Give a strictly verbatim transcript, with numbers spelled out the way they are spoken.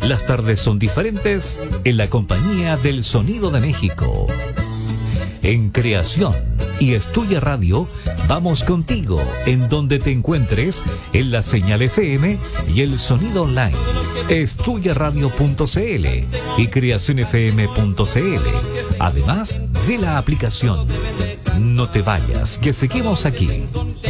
Las tardes son diferentes en la compañía del Sonido de México. En creación y Estudia Radio, vamos contigo en donde te encuentres en la señal F M y el sonido online. estudia radio punto c l y creación f m punto c l, además de la aplicación. No te vayas, que seguimos aquí